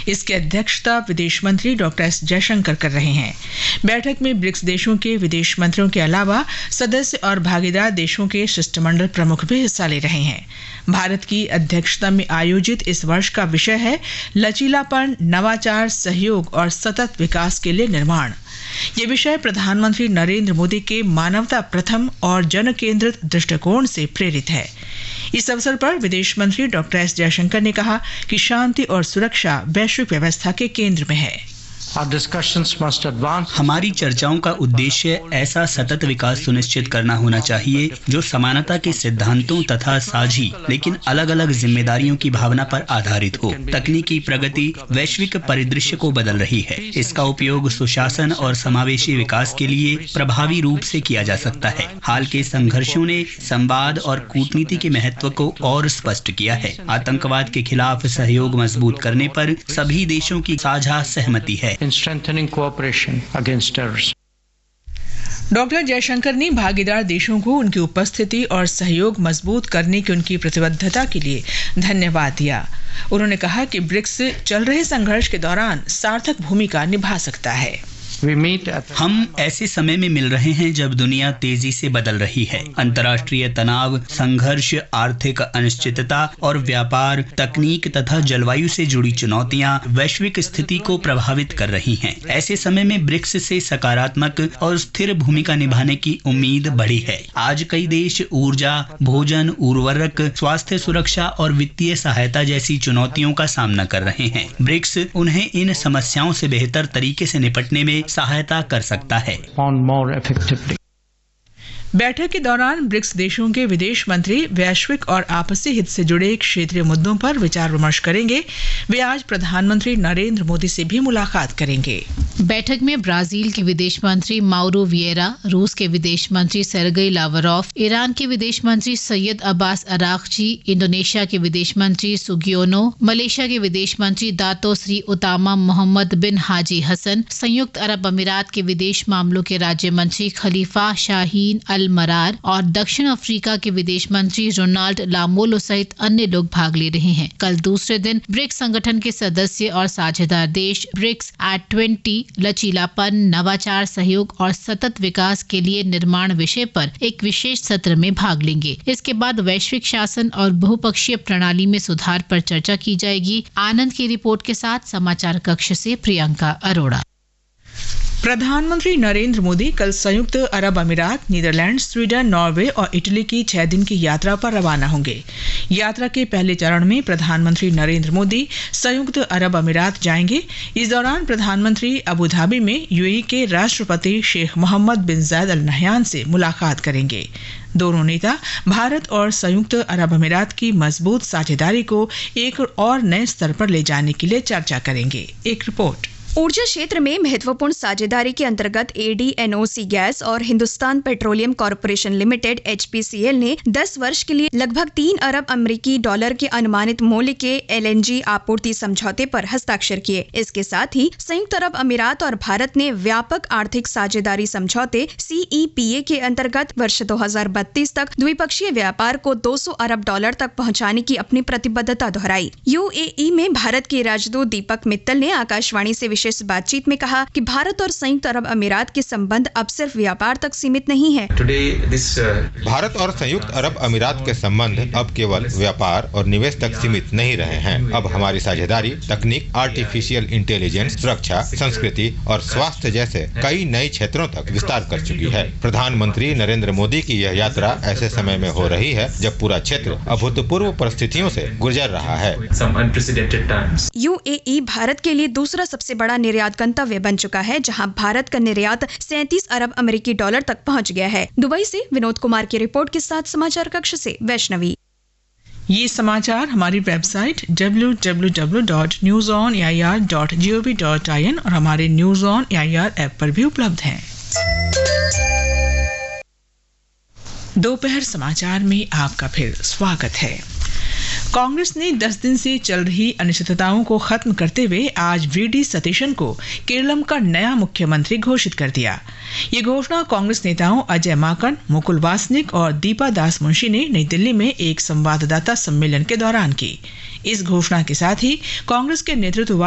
इसकी अध्यक्षता विदेश मंत्री डॉक्टर एस जयशंकर कर रहे हैं। बैठक में ब्रिक्स देशों के विदेश मंत्रियों के अलावा सदस्य और भागीदार देशों के शिष्टमंडल प्रमुख भी हिस्सा ले रहे हैं। भारत की अध्यक्षता में आयोजित इस वर्ष का विषय है लचीलापन, नवाचार, सहयोग और सतत विकास के लिए निर्माण। ये विषय प्रधानमंत्री नरेंद्र मोदी के मानवता प्रथम और जन केंद्रित दृष्टिकोण से प्रेरित है। इस अवसर पर विदेश मंत्री डॉक्टर एस जयशंकर ने कहा कि शांति और सुरक्षा वैश्विक व्यवस्था के केंद्र में है। हमारी चर्चाओं का उद्देश्य ऐसा सतत विकास सुनिश्चित करना होना चाहिए जो समानता के सिद्धांतों तथा साझी लेकिन अलग अलग जिम्मेदारियों की भावना पर आधारित हो। तकनीकी प्रगति वैश्विक परिदृश्य को बदल रही है। इसका उपयोग सुशासन और समावेशी विकास के लिए प्रभावी रूप से किया जा सकता है। हाल के संघर्षों ने संवाद और कूटनीति के महत्व को और स्पष्ट किया है। आतंकवाद के खिलाफ सहयोग मजबूत करने पर सभी देशों की साझा सहमति है। Strengthening cooperation against terrorism. Doctor Jaishankar ने भागीदार देशों को उनकी उपस्थिति और सहयोग मजबूत करने की उनकी प्रतिबद्धता के लिए धन्यवाद दिया। उन्होंने कहा कि ब्रिक्स चल रहे संघर्ष के दौरान सार्थक भूमिका निभा सकता है। हम ऐसे समय में मिल रहे हैं जब दुनिया तेजी से बदल रही है। अंतर्राष्ट्रीय तनाव, संघर्ष, आर्थिक अनिश्चितता और व्यापार, तकनीक तथा जलवायु से जुड़ी चुनौतियां वैश्विक स्थिति को प्रभावित कर रही हैं। ऐसे समय में ब्रिक्स से सकारात्मक और स्थिर भूमिका निभाने की उम्मीद बढ़ी है। आज कई देश ऊर्जा, भोजन, उर्वरक, स्वास्थ्य सुरक्षा और वित्तीय सहायता जैसी चुनौतियों का सामना कर रहे हैं। ब्रिक्स उन्हें इन समस्याओं से बेहतर तरीके से निपटने में सहायता कर सकता है। बैठक के दौरान ब्रिक्स देशों के विदेश मंत्री वैश्विक और आपसी हित से जुड़े क्षेत्रीय मुद्दों पर विचार विमर्श करेंगे। वे आज प्रधानमंत्री नरेंद्र मोदी से भी मुलाकात करेंगे। बैठक में ब्राजील के विदेश मंत्री माउरो विएरा, रूस के विदेश मंत्री सेर्गेई लावरोव, ईरान के विदेश मंत्री सैयद अब्बास अरागची, इंडोनेशिया के विदेश मंत्री सुगियोनो, मलेशिया के विदेश मंत्री दातो श्री उतामा मोहम्मद बिन हाजी हसन, संयुक्त अरब अमीरात के विदेश मामलों के राज्य मंत्री खलीफा शाहीन अल मरार और दक्षिण अफ्रीका के विदेश मंत्री रोनाल्ड लामोलो सहित अन्य लोग भाग ले रहे हैं। कल दूसरे दिन ब्रिक्स संगठन के सदस्य और साझेदार देश ब्रिक्स @20 लचीलापन, नवाचार, सहयोग और सतत विकास के लिए निर्माण विषय पर एक विशेष सत्र में भाग लेंगे। इसके बाद वैश्विक शासन और बहुपक्षीय प्रणाली में सुधार पर चर्चा की जाएगी। आनंद की रिपोर्ट के साथ समाचार कक्ष से प्रियंका अरोड़ा। प्रधानमंत्री नरेंद्र मोदी कल संयुक्त अरब अमीरात, नीदरलैंड, स्वीडन, नॉर्वे और इटली की 6 दिन की यात्रा पर रवाना होंगे। यात्रा के पहले चरण में प्रधानमंत्री नरेंद्र मोदी संयुक्त अरब अमीरात जाएंगे। इस दौरान प्रधानमंत्री अबू धाबी में यूएई के राष्ट्रपति शेख मोहम्मद बिन जायद अल नहयान से मुलाकात करेंगे। दोनों नेता भारत और संयुक्त अरब अमीरात की मजबूत साझेदारी को एक और नए स्तर पर ले जाने के लिए चर्चा करेंगे। एक रिपोर्ट। ऊर्जा क्षेत्र में महत्वपूर्ण साझेदारी के अंतर्गत ADNOC गैस और Hindustan petroleum corporation limited HPCL ने 10 वर्ष के लिए लगभग 3 अरब अमेरिकी डॉलर के अनुमानित मूल्य के LNG आपूर्ति समझौते पर हस्ताक्षर किए। इसके साथ ही संयुक्त अरब अमीरात और भारत ने व्यापक आर्थिक साझेदारी समझौते CEPA के अंतर्गत वर्ष 2032 तक द्विपक्षीय व्यापार को 200 अरब डॉलर तक पहुँचाने की अपनी प्रतिबद्धता दोहराई। UAE में भारत के राजदूत दीपक मित्तल ने आकाशवाणी से विशेष बातचीत में कहा कि भारत और संयुक्त अरब अमीरात के संबंध अब सिर्फ व्यापार तक सीमित नहीं है। भारत और संयुक्त अरब अमीरात के संबंध अब केवल व्यापार और निवेश तक सीमित नहीं रहे हैं। अब हमारी साझेदारी तकनीक, आर्टिफिशियल इंटेलिजेंस, सुरक्षा, संस्कृति और स्वास्थ्य जैसे कई नए क्षेत्रों तक विस्तार कर चुकी है। प्रधानमंत्री नरेंद्र मोदी की यह यात्रा ऐसे समय में हो रही है जब पूरा क्षेत्र अभूतपूर्व परिस्थितियों से गुजर रहा है। UAE भारत के लिए दूसरा सबसे बड़ा निर्यात गंतव्य बन चुका है, जहां भारत का निर्यात 37 अरब अमेरिकी डॉलर तक पहुंच गया है। दुबई से विनोद कुमार की रिपोर्ट के साथ समाचार कक्ष से वैष्णवी। ये समाचार हमारी वेबसाइट www.newsonair.gov.in और हमारे न्यूज ऑन एआईआर ऐप पर भी उपलब्ध हैं। दोपहर समाचार में आपका फिर स्वागत है। कांग्रेस ने 10 दिन से चल रही अनिश्चितताओं को खत्म करते हुए आज VD सतीशन को केरलम का नया मुख्यमंत्री घोषित कर दिया। ये घोषणा कांग्रेस नेताओं अजय माकन, मुकुल वासनिक और दीपा दास मुंशी ने नई दिल्ली में एक संवाददाता सम्मेलन के दौरान की। इस घोषणा के साथ ही कांग्रेस के नेतृत्व